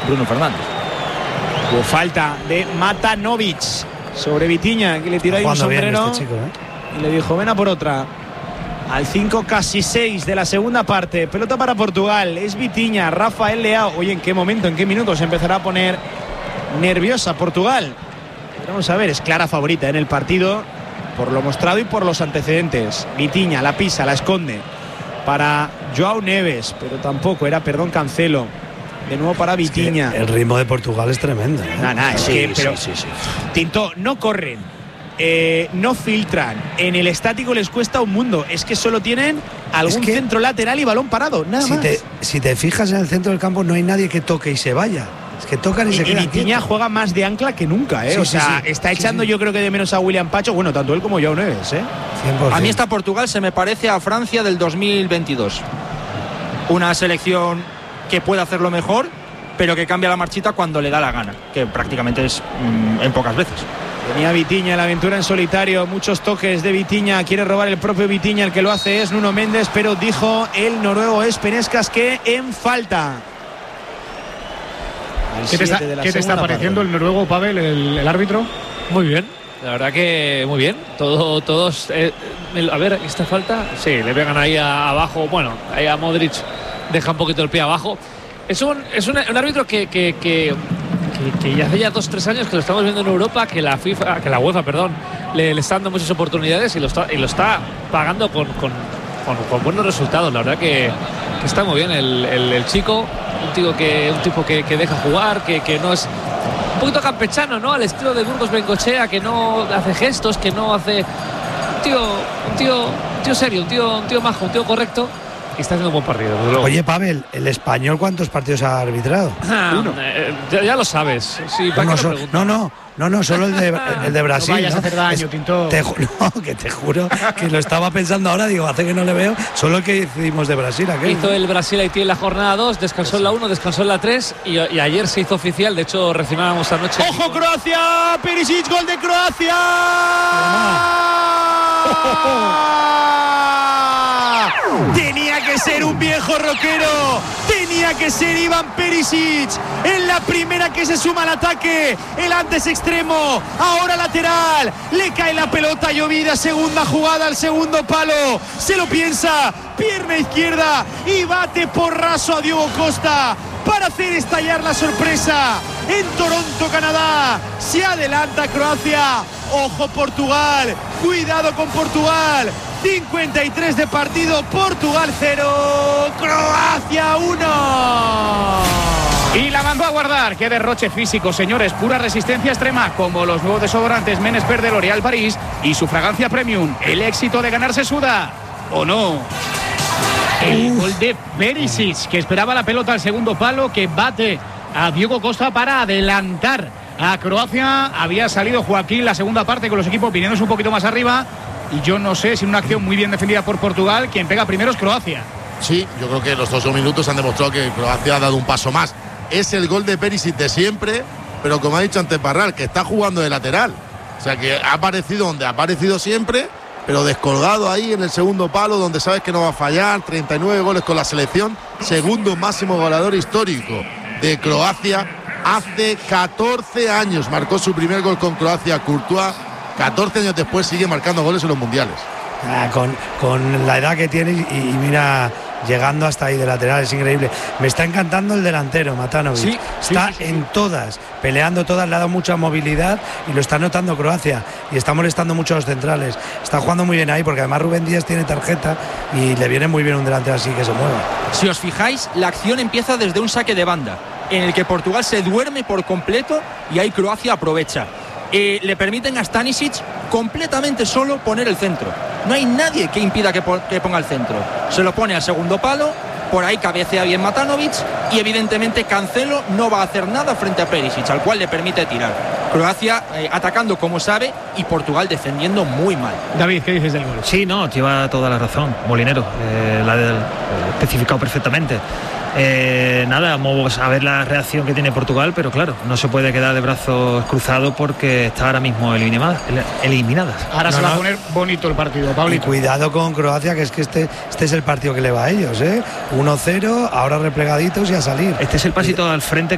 Bruno Fernández. Hubo falta de Matanovic sobre Vitinha, que le tiró ahí un sombrero este chico, y le dijo: ven a por otra. Al 5, casi 6 de la segunda parte. Pelota para Portugal. Es Vitinha, Rafael Leao. Oye, ¿en qué momento, en qué minutos se empezará a poner nerviosa Portugal? Pero vamos a ver, es clara favorita en el partido por lo mostrado y por los antecedentes. Vitinha la pisa, la esconde para Joao Neves, pero tampoco era, Cancelo. De nuevo para Vitinha. Es que el ritmo de Portugal es tremendo, ¿eh? Sí. Tinto, no corren. No filtran. En el estático les cuesta un mundo. Es que solo tienen algún centro lateral y balón parado. Nada más. Si te fijas en el centro del campo, no hay nadie que toque y se vaya. Es que tocan y se quedan. Y Vitinha juega más de ancla que nunca, ¿eh? Está echando yo creo que de menos a William Pacho. Bueno, tanto él como Joao Neves, ¿eh? 100%. A mí esta Portugal se me parece a Francia del 2022. Una selección que puede hacerlo mejor, pero que cambia la marchita cuando le da la gana, que prácticamente es en pocas veces. Tenía Vitinha la aventura en solitario, muchos toques de Vitinha, quiere robar el propio Vitinha, el que lo hace es Nuno Méndez, pero dijo el noruego Espenezcas que en falta. ¿Qué te está pareciendo el noruego, Pavel, el árbitro? Muy bien, la verdad que muy bien. Todos a ver, ¿esta falta? Sí, le pegan ahí abajo. Bueno, ahí a Modric deja un poquito el pie abajo. Es un árbitro que ya hace ya 2-3 años que lo estamos viendo en Europa, que la UEFA, le está dando muchas oportunidades y lo está pagando con buenos resultados. La verdad que está muy bien el chico, un tipo que deja jugar, que no es un poquito campechano, ¿no? Al estilo de Burgos Bengochea, que no hace gestos, que no hace un tío serio, un tío majo, un tío correcto. Y está haciendo un buen partido. Oye, Pavel, ¿el español cuántos partidos ha arbitrado? Uno. Ya lo sabes. Sí, No, solo el de Brasil. No vayas a hacer daño, Tinto. Que te juro que lo estaba pensando ahora, digo, hace que no le veo, solo el que hicimos de Brasil. Hizo el Brasil-Haití en la jornada 2, descansó en la 1, descansó en la 3 y ayer se hizo oficial, de hecho recibíamos anoche. ¡Ojo, Croacia! ¡Perisic, gol de Croacia! Tenía que ser un viejo rockero, tenía que ser Ivan Perisic en la primera que se suma al ataque, el antes extremo, ahora lateral, le cae la pelota llovida, segunda jugada al segundo palo, se lo piensa, pierna izquierda y bate porrazo a Diogo Costa para hacer estallar la sorpresa en Toronto, Canadá. Se adelanta Croacia, ojo Portugal, cuidado con Portugal. 53 de partido, Portugal 0, Croacia 1. Y la mandó a guardar. Qué derroche físico, señores. Pura resistencia extrema, como los nuevos desodorantes Menes Verde L'Oréal París y su fragancia premium. El éxito de ganar se suda, ¿o no? El gol de Perisic, que esperaba la pelota al segundo palo, que bate a Diogo Costa para adelantar a Croacia. Había salido Joaquín la segunda parte con los equipos viniéndose un poquito más arriba. Y yo no sé si una acción muy bien defendida por Portugal, quien pega primero es Croacia. Sí, yo creo que los 2 minutos han demostrado que Croacia ha dado un paso más. Es el gol de Perisic de siempre, pero como ha dicho antes Parral, que está jugando de lateral. O sea que ha aparecido donde ha aparecido siempre, pero descolgado ahí en el segundo palo, donde sabes que no va a fallar. 39 goles con la selección, segundo máximo goleador histórico de Croacia. Hace 14 años marcó su primer gol con Croacia, Courtois. 14 años después sigue marcando goles en los mundiales. Con la edad que tiene y mira, llegando hasta ahí de lateral, es increíble. Me está encantando el delantero, Matanovic. Está en todas, peleando todas, le ha dado mucha movilidad y lo está notando Croacia. Y está molestando mucho a los centrales. Está jugando muy bien ahí, porque además Rubén Díaz tiene tarjeta y le viene muy bien un delantero así que se mueva. Si os fijáis, la acción empieza desde un saque de banda, en el que Portugal se duerme por completo y ahí Croacia aprovecha. Le permiten a Stanisic completamente solo poner el centro. No hay nadie que impida que ponga el centro. Se lo pone al segundo palo, por ahí cabecea bien Matanovic y evidentemente Cancelo no va a hacer nada frente a Perisic, al cual le permite tirar. Croacia atacando como sabe y Portugal defendiendo muy mal. David, ¿qué dices del gol? Sí, no, lleva toda la razón, Molinero, la ha especificado perfectamente. Vamos a ver la reacción que tiene Portugal, pero claro, no se puede quedar de brazos cruzados porque está ahora mismo eliminadas. Ahora se va a poner bonito el partido, Pablito. Y cuidado con Croacia, que es que este es el partido que le va a ellos, 1-0, ahora replegaditos y a salir. Este es el pasito al frente